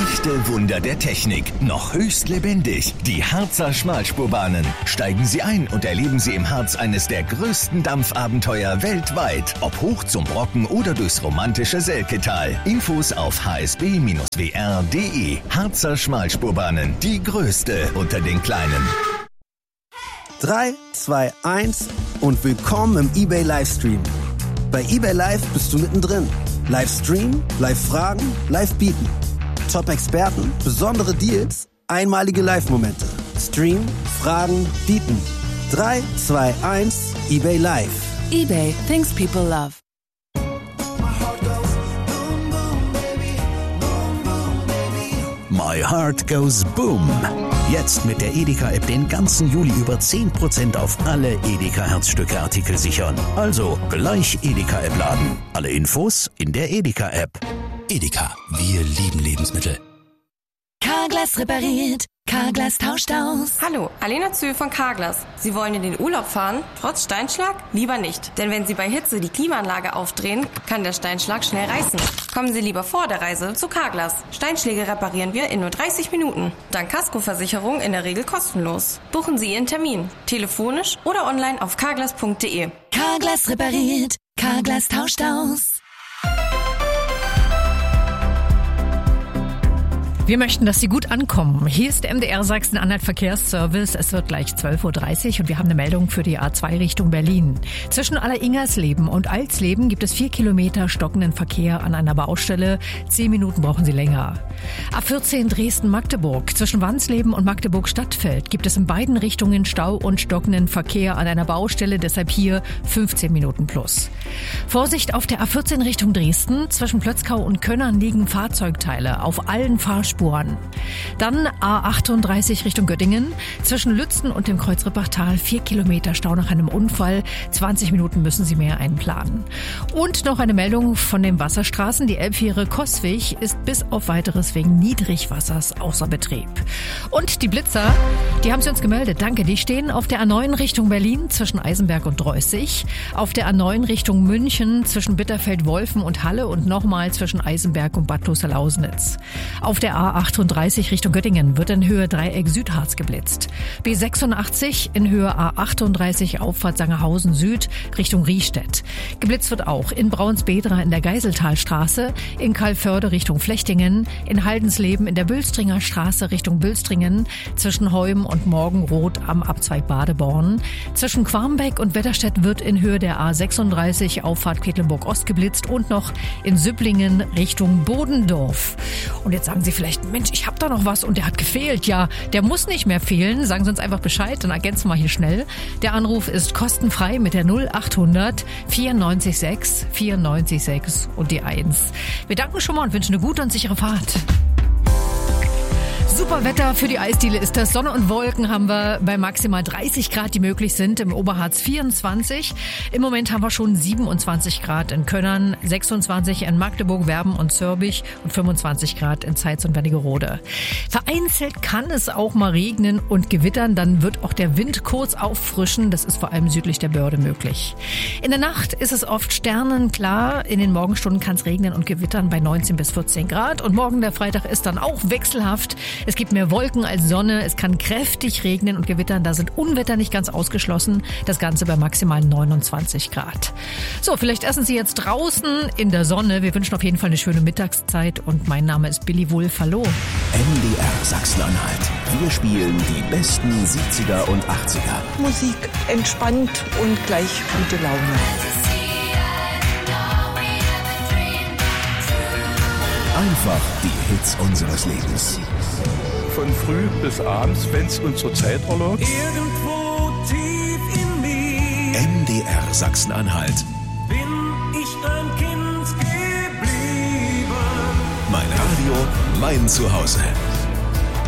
Echte Wunder der Technik, noch höchst lebendig. Die Harzer Schmalspurbahnen. Steigen Sie ein und erleben Sie im Harz eines der größten Dampfabenteuer weltweit. Ob hoch zum Brocken oder durchs romantische Selketal. Infos auf hsb-wr.de. Harzer Schmalspurbahnen, die größte unter den kleinen. 3, 2, 1 und willkommen im eBay Livestream. Bei eBay Live bist du mittendrin. Livestream, Live-Fragen, Live-Bieten. Top-Experten, besondere Deals, einmalige Live-Momente. Stream, Fragen, Bieten. 3, 2, 1, eBay Live. eBay, things people love. My Heart Goes Boom. Jetzt mit der Edeka-App den ganzen Juli über 10% auf alle Edeka-Herzstücke-Artikel sichern. Also gleich Edeka-App laden. Alle Infos in der Edeka-App. Edeka, wir lieben Lebensmittel. Carglass repariert, Carglass tauscht aus. Hallo, Alena Zöhl von Carglass. Sie wollen in den Urlaub fahren, trotz Steinschlag? Lieber nicht, denn wenn Sie bei Hitze die Klimaanlage aufdrehen, kann der Steinschlag schnell reißen. Kommen Sie lieber vor der Reise zu Carglass. Steinschläge reparieren wir in nur 30 Minuten. Dank Kaskoversicherung in der Regel kostenlos. Buchen Sie Ihren Termin, telefonisch oder online auf carglass.de. Carglass repariert, Carglass tauscht aus. Wir möchten, dass Sie gut ankommen. Hier ist der MDR Sachsen-Anhalt Verkehrsservice. Es wird gleich 12.30 Uhr und wir haben eine Meldung für die A2 Richtung Berlin. Zwischen Alleringersleben und Alsleben gibt es 4 Kilometer stockenden Verkehr an einer Baustelle. 10 Minuten brauchen Sie länger. A14 Dresden-Magdeburg. Zwischen Wansleben und Magdeburg-Stadtfeld gibt es in beiden Richtungen Stau und stockenden Verkehr an einer Baustelle. Deshalb hier 15 Minuten plus. Vorsicht auf der A14 Richtung Dresden. Zwischen Plötzkau und Könnern liegen Fahrzeugteile auf allen Fahrspuren. Dann A38 Richtung Göttingen. Zwischen Lützen und dem Kreuzrippachtal 4 Kilometer Stau nach einem Unfall. 20 Minuten müssen Sie mehr einplanen. Und noch eine Meldung von den Wasserstraßen. Die Elbfähre Coswig ist bis auf Weiteres wegen Niedrigwassers außer Betrieb. Und die Blitzer, die haben sie uns gemeldet. Danke. Die stehen auf der A9 Richtung Berlin zwischen Eisenberg und Dreußig. Auf der A9 Richtung München zwischen Bitterfeld-Wolfen und Halle und nochmal zwischen Eisenberg und Bad Kloster-Lausnitz. Auf der A38 Richtung Göttingen wird in Höhe Dreieck Südharz geblitzt. B86 in Höhe A38 Auffahrt Sangerhausen Süd Richtung Riestedt. Geblitzt wird auch in Braunsbedra in der Geiseltalstraße, in Kalförde Richtung Flechtingen, in Haldensleben in der Bülstringer Straße Richtung Bülstringen, zwischen Heum und Morgenroth am Abzweig Badeborn. Zwischen Quarmbeck und Wetterstedt wird in Höhe der A36 Auffahrt Quedlinburg Ost geblitzt und noch in Süpplingen Richtung Bodendorf. Und jetzt sagen Sie vielleicht, Mensch, ich habe da noch was und der hat gefehlt. Ja, der muss nicht mehr fehlen. Sagen Sie uns einfach Bescheid, dann ergänzen wir hier schnell. Der Anruf ist kostenfrei mit der 0800 94 6 und die 1. Wir danken schon mal und wünschen eine gute und sichere Fahrt. Super Wetter für die Eisdiele ist das. Sonne und Wolken haben wir bei maximal 30 Grad, die möglich sind. Im Oberharz 24. Im Moment haben wir schon 27 Grad in Könnern, 26 in Magdeburg, Werben und Zürbich und 25 Grad in Zeitz und Wernigerode. Vereinzelt kann es auch mal regnen und gewittern. Dann wird auch der Wind kurz auffrischen. Das ist vor allem südlich der Börde möglich. In der Nacht ist es oft sternenklar. In den Morgenstunden kann es regnen und gewittern bei 19 bis 14 Grad. Und morgen, der Freitag, ist dann auch wechselhaft. Es gibt mehr Wolken als Sonne. Es kann kräftig regnen und gewittern. Da sind Unwetter nicht ganz ausgeschlossen. Das Ganze bei maximal 29 Grad. So, vielleicht essen Sie jetzt draußen in der Sonne. Wir wünschen auf jeden Fall eine schöne Mittagszeit. Und mein Name ist Billy Wulff. Hallo. MDR Sachsen-Anhalt. Wir spielen die besten 70er und 80er. Musik entspannt und gleich gute Laune. Einfach die Hits unseres Lebens. Von früh bis abends, wenn's uns zur Zeit erlaubt. Irgendwo tief in mir MDR Sachsen-Anhalt. bin ich ein Kind geblieben. Mein Radio, mein Zuhause.